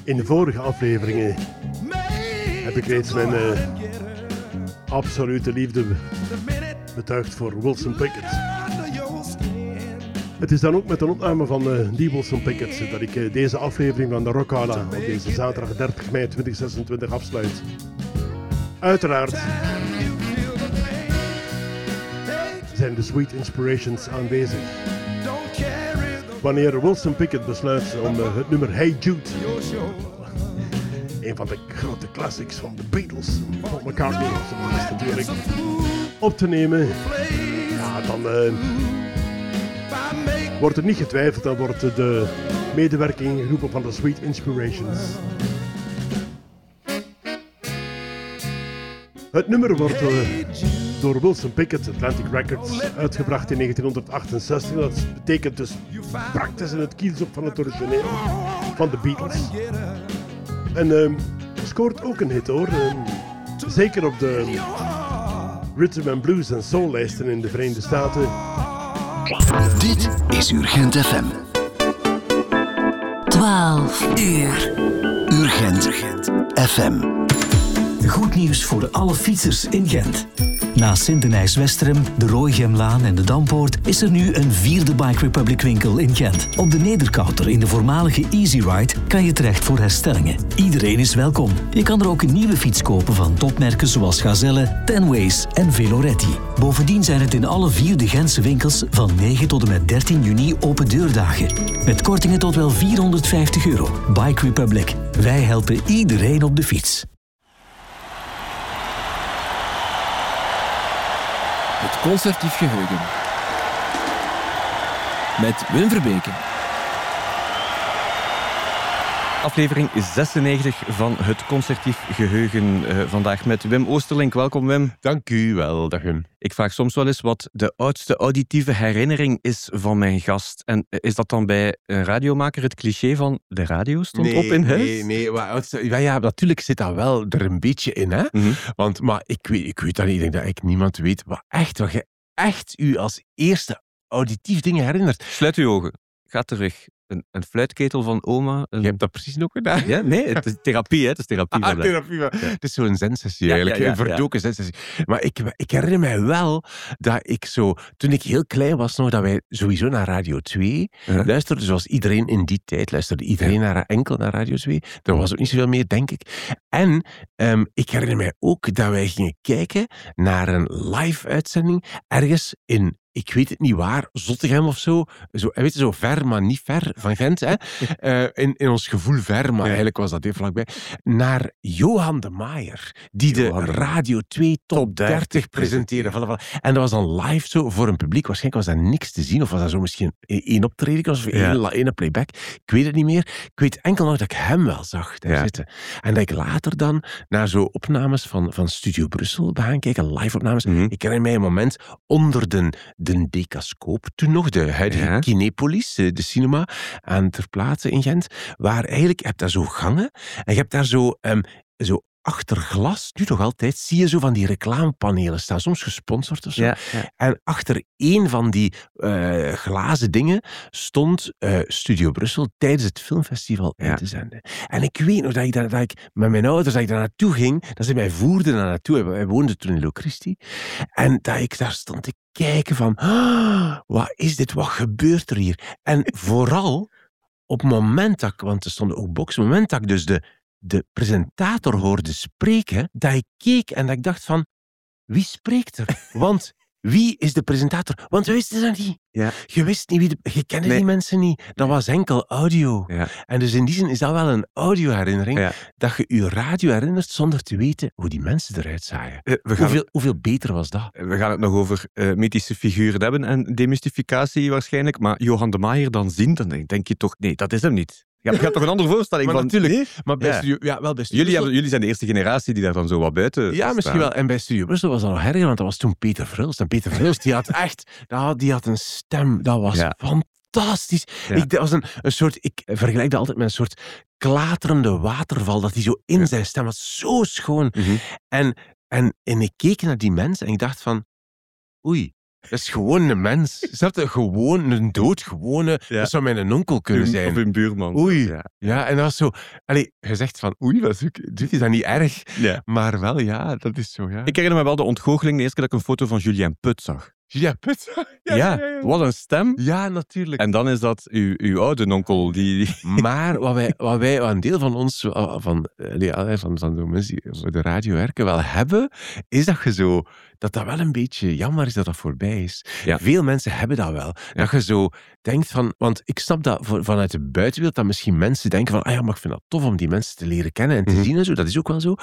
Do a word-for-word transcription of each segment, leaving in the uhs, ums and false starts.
In de vorige afleveringen heb ik reeds mijn uh, absolute liefde betuigd voor Wilson Pickett. Het is dan ook met een opname van uh, die Wilson Pickett dat ik uh, deze aflevering van de Rockala op deze zaterdag dertig mei tweeduizend zesentwintig afsluit. Uiteraard zijn de Sweet Inspirations aanwezig. Wanneer Wilson Pickett besluit om uh, het nummer Hey Jude, een van de grote classics van de Beatles, Paul McCartney, zoals natuurlijk, op te nemen, ja, dan uh, wordt er niet getwijfeld, dan wordt de medewerking geroepen van de Sweet Inspirations. Het nummer wordt uh, door Wilson Pickett, Atlantic Records, uitgebracht in negentien achtenzestig. Dat betekent dus praktisch in het kielzog van het origineel van de Beatles. En uh, scoort ook een hit hoor. Uh, zeker op de Rhythm and Blues en Soul lijsten in de Verenigde Staten. Dit is Urgent F M. twaalf uur. Urgent F M. Goed nieuws voor alle fietsers in Gent. Na Sint-Denijs-Westerem, de Rooigemlaan en de Dampoort is er nu een vierde Bike Republic winkel in Gent. Op de Nederkouter in de voormalige Easy Ride kan je terecht voor herstellingen. Iedereen is welkom. Je kan er ook een nieuwe fiets kopen van topmerken zoals Gazelle, Tenways en Veloretti. Bovendien zijn het in alle vier de Gentse winkels van negen tot en met dertien juni open deurdagen. Met kortingen tot wel vierhonderdvijftig euro. Bike Republic. Wij helpen iedereen op de fiets. Het concertief geheugen. Met Wim Verbeke. Aflevering zesennegentig van het concertief geheugen. Uh, vandaag met Wim Oosterlink. Welkom Wim. Dank u wel, dag Wim. Ik vraag soms wel eens wat de oudste auditieve herinnering is van mijn gast. En is dat dan bij een radiomaker het cliché van de radio stond nee, op in huis? Nee, nee. Maar, ja, ja, natuurlijk zit dat wel er een beetje in. Hè? Mm-hmm. Want, maar ik weet, ik weet dat niet. Ik denk dat ik niemand weet wat echt, wat je echt u als eerste auditief dingen herinnert. Sluit uw ogen. Ga terug. Een, een fluitketel van oma. Een... Je hebt dat precies nog gedaan? Ja, nee, het is therapie, hè. Het is therapie. Ah, therapie. Ja. Het is zo'n zensessie ja, eigenlijk, ja, ja, een verdoken ja. zensessie. Maar ik, ik herinner mij wel dat ik zo, toen ik heel klein was nog, dat wij sowieso naar Radio twee uh-huh. luisterden, zoals iedereen in die tijd luisterde. Iedereen uh-huh. naar, enkel naar Radio twee. Er was ook niet zoveel meer, denk ik. En um, ik herinner mij ook dat wij gingen kijken naar een live-uitzending ergens in... Ik weet het niet waar, Zottegem of zo. Zo, weet je, zo ver, maar niet ver van Gent. Hè? uh, in, in ons gevoel ver, maar ja. eigenlijk was dat heel vlakbij. Naar Johan de Maaier, die Johan de Radio twee Top dertig presenteerde. En dat was dan live zo voor een publiek. Waarschijnlijk was daar niks te zien. Of was dat zo misschien één optreden of één, ja. één playback. Ik weet het niet meer. Ik weet enkel nog dat ik hem wel zag daar ja. zitten. En dat ik later dan naar zo opnames van, van Studio Brussel ben gaan kijken. Live opnames. Mm-hmm. Ik herinner mij een moment onder de... de Decascoop, toen nog de huidige ja. Kinepolis, de cinema aan ter plaatse in Gent, waar eigenlijk, je hebt daar zo gangen, en je hebt daar zo, um, zo achter glas, nu nog altijd, zie je zo van die reclamepanelen staan, soms gesponsord of zo. Ja, ja. En achter één van die uh, glazen dingen stond uh, Studio Brussel tijdens het filmfestival ja. in te zenden. En ik weet nog dat ik, daar, dat ik met mijn ouders dat ik daar naartoe ging, dat ze mij voerden daar naartoe. Wij woonden toen in Locristi. En dat ik daar stond te kijken van, oh, wat is dit, wat gebeurt er hier? En vooral op het moment dat ik, want er stonden ook boxen, op het moment dat ik dus de de presentator hoorde spreken, dat ik keek en dat ik dacht van, wie spreekt er? Want wie is de presentator? Want we wisten dat niet. Ja. Je wist niet wie de... Je kende nee. die mensen niet. Dat was enkel audio. Ja. En dus in die zin is dat wel een audio-herinnering, ja. dat je je radio herinnert zonder te weten hoe die mensen eruit zagen. Uh, we gaan hoeveel, hoeveel beter was dat? We gaan het nog over uh, mythische figuren hebben en demystificatie waarschijnlijk, maar Johan de Maaier dan zien, dan denk je toch, nee, dat is hem niet. Je hebt toch een andere voorstelling maar van... natuurlijk. Nee? Maar bij ja. Studio... Ja, wel bij Studio jullie, hebben, jullie zijn de eerste generatie die daar dan zo wat buiten Ja, staan. misschien wel. En bij Studio Brussel was dat nog erger, want dat was toen Peter Vrils. En Peter Vrils, die had echt... Die had een stem, dat was ja. fantastisch. Ja. Ik, dat was een, een soort... Ik vergelijk dat altijd met een soort klaterende waterval, dat hij zo in ja. zijn stem was. Zo schoon. Mm-hmm. En, en, en ik keek naar die mensen en ik dacht van... Oei, Dat is gewoon een mens. Snap je? Gewoon een doodgewone... Ja. Dat zou mijn onkel kunnen Uw- zijn. Of een buurman. Oei. Ja. Ja, en dat was zo... Allee, je zegt van, oei, wat is, dit is dat niet erg? Ja. Maar wel, ja, dat is zo, ja. Ik herinner me wel de ontgoocheling de eerste keer dat ik een foto van Julien Put zag. Ja, put. Ja, ja, ja, ja. wat een stem. Ja, natuurlijk. En dan is dat uw, uw oude onkel die... die- Maar wat wij, wat wij, wat een deel van ons, van, van, van, van de mensen die voor de radio werken, wel hebben, is dat je zo, dat dat wel een beetje jammer is dat dat voorbij is. Ja. Veel mensen hebben dat wel. Ja. Dat je zo denkt van, want ik snap dat voor, vanuit de buitenwereld, dat misschien mensen denken van, ah ja, maar ik vind dat tof om die mensen te leren kennen en te Mhm. zien en zo, dat is ook wel zo.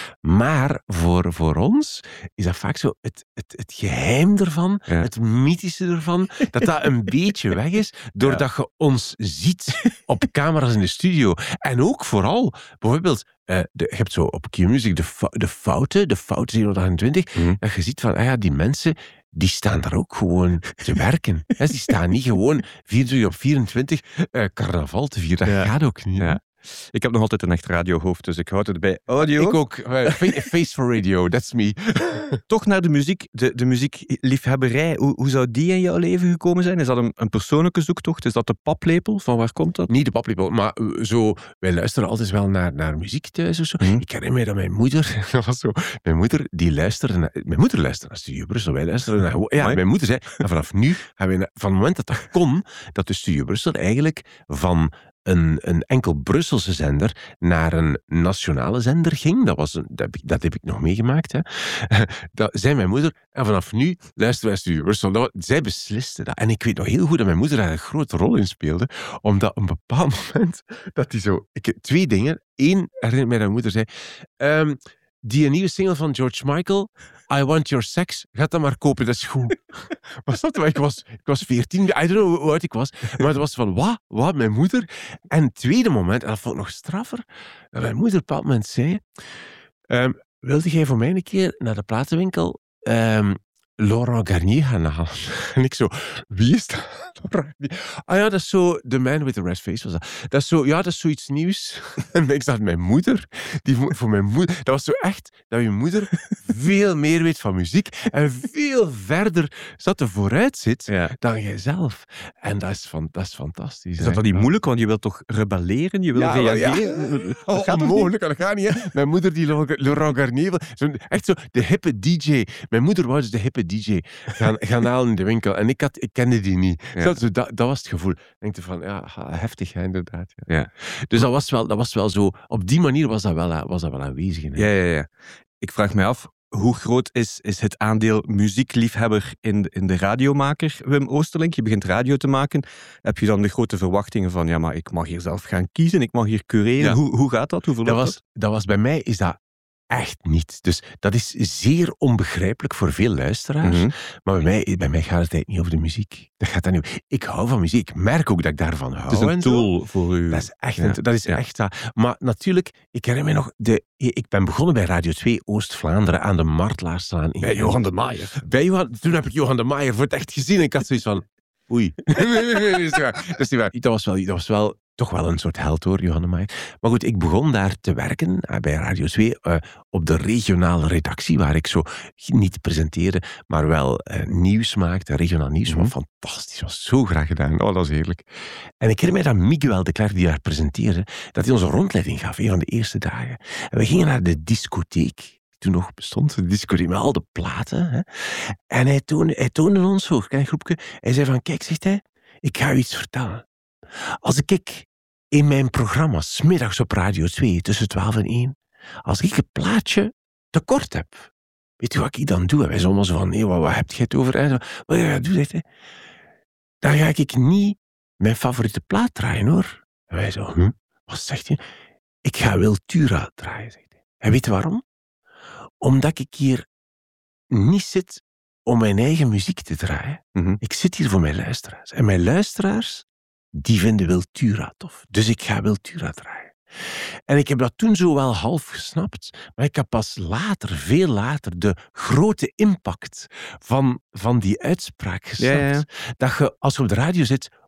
Maar voor, voor ons is dat vaak zo, het, het, het geheim ervan, Ja. het mythische ervan, dat dat een beetje weg is, doordat je ons ziet op camera's in de studio. En ook vooral, bijvoorbeeld, uh, de, je hebt zo op Q-Music de, fou- de fouten, de fouten zevenhonderdachentwintig, Mhm. dat je ziet van, ah ja, die mensen, die staan daar ook gewoon te werken. Hè, die staan niet gewoon vierentwintig op vierentwintig uh, carnaval te vieren. Dat Ja. gaat ook niet. hè. Ja. Ik heb nog altijd een echt radiohoofd, dus ik houd het bij audio. Ik ook. Uh, fa- face for radio, that's me. Toch naar de muziek, de, de muziekliefhebberij. Hoe, hoe zou die in jouw leven gekomen zijn? Is dat een, een persoonlijke zoektocht? Is dat de paplepel? Van waar komt dat? Niet de paplepel, maar uh, zo, wij luisteren altijd wel naar, naar muziek thuis of zo. Mhm. Ik herinner me dat mijn moeder, dat was zo, mijn moeder die luisterde naar, mijn moeder luisterde naar Studio Brussel, wij luisterden naar, ja, Amai. mijn moeder zei, en vanaf nu, gaan wij, na- van het moment dat dat kon, dat de Studio Brussel eigenlijk van een, een enkel Brusselse zender naar een nationale zender ging. Dat, was een, dat, heb, ik, dat heb ik nog meegemaakt. Hè. Dat zei mijn moeder. En vanaf nu luisteren wij Studio Brussel. Dat, was- zij besliste dat. En ik weet nog heel goed dat mijn moeder daar een grote rol in speelde. Omdat op een bepaald moment dat die zo... Ik, twee dingen. Eén, herinner mij dat mijn moeder zei... ehm, die nieuwe single van George Michael, I Want Your Sex, ga dat maar kopen, dat is goed. Maar snap je, ik was, ik was veertien, I don't know hoe oud ik was, maar het was van, wat? Wat, mijn moeder? En het tweede moment, en dat vond ik nog straffer, dat mijn moeder op een bepaald moment zei, ehm, wilde jij voor mij een keer naar de platenwinkel ehm, Laurent Garnier gaan halen? En ik zo, wie is dat? Laurent Garnier? Ah ja, dat is zo, The Man with the Red Face was dat. Dat is zo, ja, dat is zoiets nieuws. En ik zag mijn moeder, die mo- voor mijn moeder, dat was zo echt, dat je moeder veel meer weet van muziek en veel verder zat er vooruit zit Ja. dan jijzelf. En dat is, van, dat is fantastisch. Is dat dan niet moeilijk? Want je wilt toch rebelleren? Je wil Ja, maar ja. reageren? Oh, Dat gaat toch onmogelijk, dat gaat niet. Hè? Mijn moeder, die Laurent Laurent Garnier, wil- zo, echt zo de hippe D J. Mijn moeder wou dus de hippe D J gaan, gaan halen in de winkel. En ik, had, ik kende die niet. Ja. Dat, zo, dat, dat was het gevoel. Ik denk van, ja, heftig, hè, inderdaad. Ja. Ja. Dus dat was, wel, dat was wel zo, op die manier was dat wel, was dat wel aanwezig. Hè. Ja, ja, ja. Ik vraag mij af, hoe groot is, is het aandeel muziekliefhebber in, de- in de radiomaker, Wim Oosterlink? Je begint radio te maken. Heb je dan de grote verwachtingen van, ja, maar ik mag hier zelf gaan kiezen, ik mag hier cureren. Ja. Hoe, hoe gaat dat? Hoe verloopt Dat was, dat was bij mij, is dat echt niet. Dus dat is zeer onbegrijpelijk voor veel luisteraars. Mhm. Maar bij mij, bij mij gaat het eigenlijk niet over de muziek. Dat gaat dat niet over. Ik hou van muziek. Ik merk ook dat ik daarvan hou. Het is een en zo. tool voor u. Dat is echt, Ja. een- dat is Ja. echt dat. Maar natuurlijk, ik herinner me nog, de, ik ben begonnen bij Radio twee Oost-Vlaanderen aan de Martelaarslaan. in Bij Gent. Johan de Maaier. Bij Johan, toen heb ik Johan de Maaier voor het echt gezien en ik had zoiets van, oei. nee, nee, nee, dat is niet waar. Dat is niet waar. Dat was wel, dat was wel toch wel een soort held hoor, Johan de Maaier. Maar goed, ik begon daar te werken eh, bij Radio twee eh, op de regionale redactie, waar ik zo niet presenteerde, maar wel eh, nieuws maakte, regionaal nieuws. Mhm. Wat fantastisch was, zo graag gedaan. Oh, dat was heerlijk. En ik herinner mij dat Miguel de Clerc, die daar presenteerde, dat hij ons een rondleiding gaf, een van de eerste dagen. En we gingen naar de discotheek. Die toen nog bestond, de discotheek met al de platen. Hè. En hij toonde, hij toonde ons zo, een klein groepje. Hij zei van, kijk, zegt hij, ik ga u iets vertellen. Als ik in mijn programma, 's middags op Radio twee, tussen twaalf en één, als ik een plaatje tekort heb, weet je wat ik dan doe? En wij zomaar zo van, nee, wat, wat heb je het over? En zo, wat ga je doen, zegt hij? Dan ga ik niet mijn favoriete plaat draaien, hoor. En wij zo, hm? Wat zegt hij? Ik ga Wiltura draaien, zegt hij. En weet je waarom? Omdat ik hier niet zit om mijn eigen muziek te draaien. Mhm. Ik zit hier voor mijn luisteraars. En mijn luisteraars, die vinden Wiltura tof. Dus ik ga Wiltura draaien. En ik heb dat toen zo wel half gesnapt, maar ik heb pas later, veel later, de grote impact van, van die uitspraak gesnapt. Ja, ja, ja. Dat je, als je op de radio zit,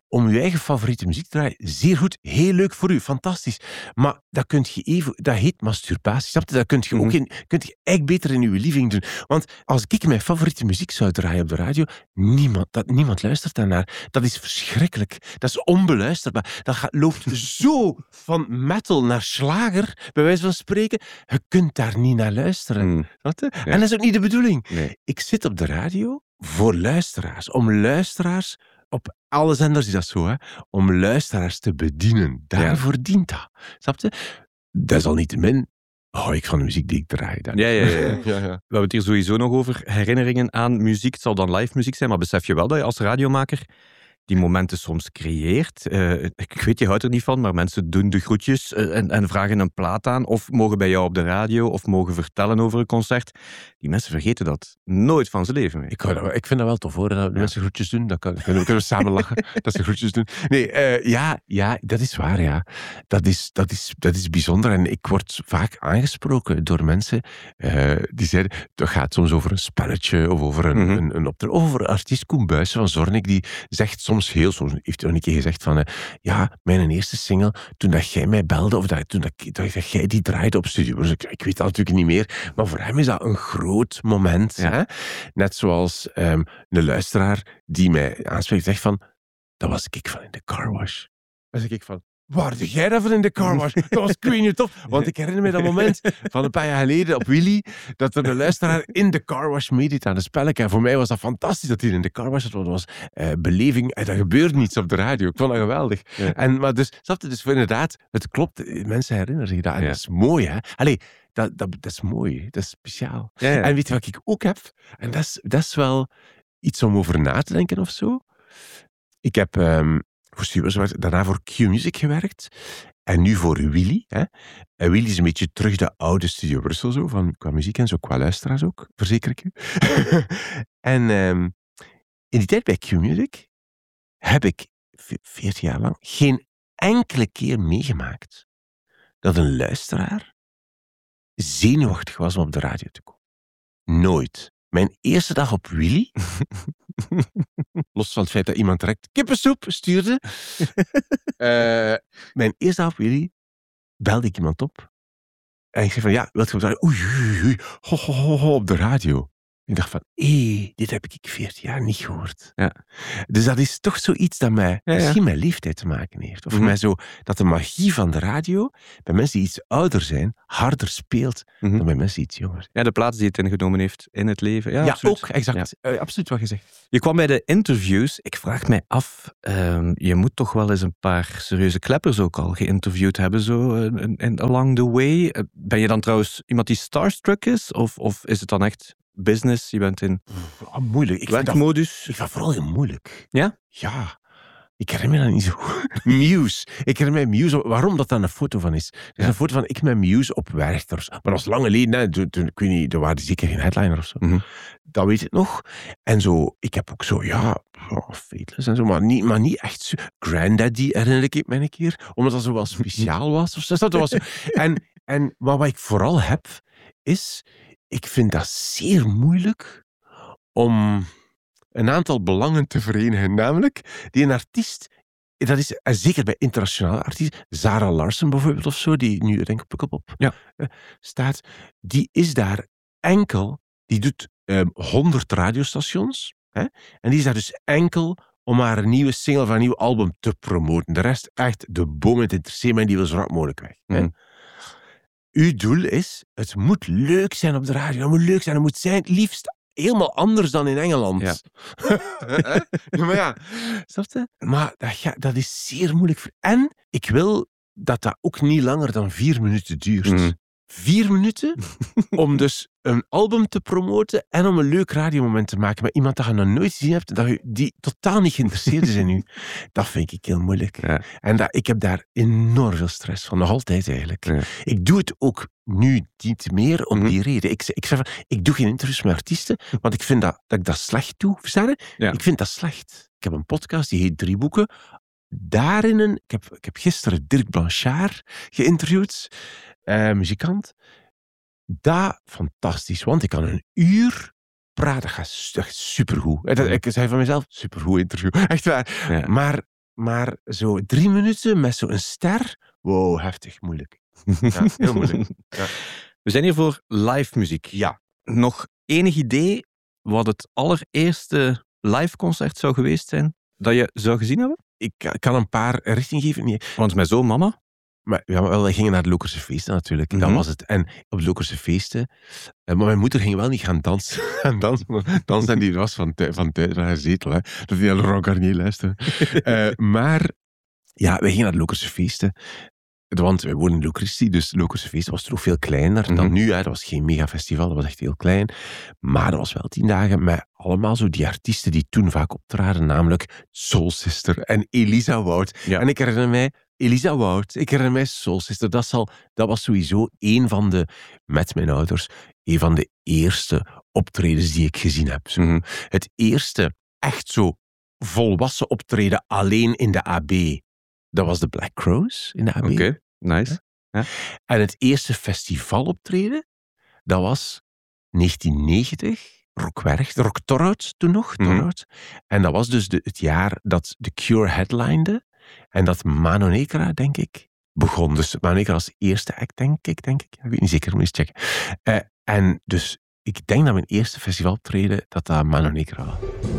om je eigen favoriete muziek te draaien, zeer goed, heel leuk voor u, fantastisch. Maar dat, kunt je even, dat heet masturbatie, snap je? Dat kun je Mm-hmm. ook in, kunt je eigenlijk beter in uw living doen. Want als ik mijn favoriete muziek zou draaien op de radio, niemand, dat, niemand luistert daarnaar. Dat is verschrikkelijk. Dat is onbeluisterbaar. Dat gaat, loopt zo van metal naar slager, bij wijze van spreken. Je kunt daar niet naar luisteren. Mm. Snap je? En dat is ook niet de bedoeling. Nee. Ik zit op de radio voor luisteraars, om luisteraars... Op alle zenders is dat zo, hè? Om luisteraars te bedienen. Daarvoor ja. dient dat. Snap je? Desalniettemin hou ik van de muziek die ik draai. Dan. Ja, ja, ja. ja. ja, ja. We hebben het hier sowieso nog over herinneringen aan muziek. Het zal dan live muziek zijn, maar besef je wel dat je als radiomaker die momenten soms creëert. Uh, ik weet, je houdt er niet van, maar mensen doen de groetjes uh, en, en vragen een plaat aan, of mogen bij jou op de radio, of mogen vertellen over een concert. Die mensen vergeten dat nooit van zijn leven mee. Ik, hou dat, ik vind dat wel tof, hoor, dat ja. mensen groetjes doen. Dat kan, kunnen, we, kunnen we samen lachen, dat ze groetjes doen. Nee, uh, ja, ja, dat is waar, ja. Dat is, dat, is, dat is bijzonder. En ik word vaak aangesproken door mensen uh, die zeiden, dat gaat soms over een spelletje, of over een, mm-hmm. een, een optreden, of over artiest Koen Buijsen van Zornik, die zegt soms heel, soms heeft hij nog een keer gezegd van, uh, ja, mijn eerste single, toen dat jij mij belde, of dat, toen dat, dat, dat jij die draaide op studio, dus ik, ik weet dat natuurlijk niet meer, maar voor hem is dat een groot moment. Ja. Hè? Net zoals um, een luisteraar die mij aanspreekt, zegt van, dat was ik van in de car wash. Dan zeg ik van, waar doe jij dat van in de car wash? Dat was Queen tof. Want ik herinner me dat moment van een paar jaar geleden op Willy, dat er een luisteraar in de car wash meedeed aan een spelletje. En voor mij was dat fantastisch dat hij in de car wash zat. Dat was uh, beleving. En dat gebeurde niets op de radio. Ik vond dat geweldig. Ja. En, maar dus, snap je, dus voor inderdaad, het klopt. Mensen herinneren zich dat. En ja. dat is mooi, hè? Allee, dat, dat, dat is mooi. Dat is speciaal. Ja, ja. En weet je wat ik ook heb? En dat is, dat is wel iets om over na te denken of zo. Ik heb... Um, voor Studiobrussel, daarna voor Q-Music gewerkt. En nu voor Willy. Hè. En Willy is een beetje terug de oude Studio Brussel, zo, van, qua muziek en zo, qua luisteraars ook, verzeker ik u. En um, in die tijd bij Q-Music heb ik veertien jaar lang geen enkele keer meegemaakt dat een luisteraar zenuwachtig was om op de radio te komen. Nooit. Mijn eerste dag op Willy, los van het feit dat iemand direct kippensoep stuurde, uh, mijn eerste dag op Willy belde ik iemand op. En ik zei van, ja, wilt je op de radio? Oei, oei, oei, ho, ho, ho, ho, op de radio. Ik dacht van, hé, dit heb ik veertien jaar niet gehoord. Ja. Dus dat is toch zoiets dat mij, ja, ja. misschien met leeftijd te maken heeft. Of mm-hmm. mij zo, dat de magie van de radio bij mensen die iets ouder zijn, harder speelt mm-hmm. dan bij mensen die iets jonger zijn. Ja, de plaats die het ingenomen heeft in het leven. Ja, ja absoluut. ook, exact. Ja. Uh, absoluut wat gezegd. Je kwam bij de interviews. Ik vraag mij af, uh, je moet toch wel eens een paar serieuze kleppers ook al geïnterviewd hebben, zo uh, in, along the way. Uh, ben je dan trouwens iemand die starstruck is? Of, of is het dan echt... business, je bent in oh, moeilijk. Ik werkmodus. Ik vind dat vooral heel moeilijk. Ja? Ja. Ik herinner me dat niet zo goed. Muse. Ik herinner me Muse. Waarom dat dan een foto van is? Er is ja. een foto van ik met Muse op Werchters. Maar dat was lang geleden. Hè. Toen, toen, ik weet niet, er waren zeker geen headliner of zo. Mm-hmm. Dat weet ik nog. En zo, ik heb ook zo, ja, oh, Fateless en zo, maar niet, maar niet echt zo. Granddaddy herinner ik me een keer. Omdat dat zo wel speciaal was. Of zo. Dat was zo. En, en maar wat ik vooral heb, is... Ik vind dat zeer moeilijk om een aantal belangen te verenigen. Namelijk, die een artiest, dat is zeker bij internationale artiesten, Zara Larsson bijvoorbeeld of zo, die nu denk ik op Pukkelpop ja. staat, die is daar enkel, die doet um, honderd radiostations, hè, en die is daar dus enkel om haar nieuwe single van een nieuw album te promoten. De rest echt de boom, het interesseert mij, die wil zo rap mogelijk weg. Mm. Hè. Uw doel is, het moet leuk zijn op de radio. Het moet leuk zijn, het moet zijn, liefst helemaal anders dan in Engeland. Ja. Maar ja, snap je? Maar dat, ga, dat is zeer moeilijk. En ik wil dat dat ook niet langer dan vier minuten duurt. Mm. Vier minuten om dus een album te promoten en om een leuk radiomoment te maken met iemand dat je nog nooit gezien hebt, dat je, die totaal niet geïnteresseerd is in u. Dat vind ik heel moeilijk. Ja. En dat, ik heb daar enorm veel stress van, nog altijd eigenlijk. Ja. Ik doe het ook nu niet meer om mm-hmm. die reden. Ik, ik, zeg van, ik doe geen interviews met artiesten, want ik vind dat, dat ik dat slecht doe. Verstaan je? Ja. Ik vind dat slecht. Ik heb een podcast, die heet Drie Boeken. Daarin, een, ik, heb, ik heb gisteren Dirk Blanchard geïnterviewd, uh, muzikant. Dat, fantastisch, want ik kan een uur praten. Dat gaat supergoed. Dat, ik zei van mezelf, supergoed interview. Echt waar. Ja. Maar, maar zo drie minuten met zo'n ster, wow, heftig, moeilijk. Ja, heel moeilijk. Ja. We zijn hier voor live muziek. Ja. Nog enig idee wat het allereerste live concert zou geweest zijn dat je zou gezien hebben? Ik kan een paar richting geven. Nee. Want met zo'n mama? Maar ja, wel, wij gingen naar de Lokerse feesten natuurlijk. Mm-hmm. Dat was het. En op de Lokerse feesten... Maar mijn moeder ging wel niet gaan dansen. gaan dansen. Dansen en die was van thuis, van thuis van haar zetel. Hè. Dat die hele Laurent Garnier luisteren. uh, maar ja, wij gingen naar de Lokerse feesten. Want wij wonen in Locristi, dus Lokerse feesten was toch veel kleiner mm-hmm. dan nu. Hè. Dat was geen megafestival, dat was echt heel klein. Maar dat was wel tien dagen met allemaal zo die artiesten die toen vaak optraden, namelijk Soul Sister en Elisa Wout. Ja. En ik herinner mij Elisa Wout, ik herinner mij Soul Sister. Dat, zal, dat was sowieso een van de, met mijn ouders, een van de eerste optredens die ik gezien heb. Zo. Mm-hmm. Het eerste echt zo volwassen optreden alleen in de A B. Dat was de Black Crowes in de A B. Oké, okay, nice. Ja. En het eerste festivaloptreden, dat was negentien negentig, Rockwerk, Rock Torhout toen nog. Mm-hmm. Torhout. En dat was dus de, het jaar dat The Cure headlinede en dat Mano Negra, denk ik, begon. Dus Mano Negra als eerste act, denk ik, denk ik. Ik weet niet zeker, moet eens checken. Uh, en dus ik denk dat mijn eerste festivaloptreden, dat dat Mano Negra was.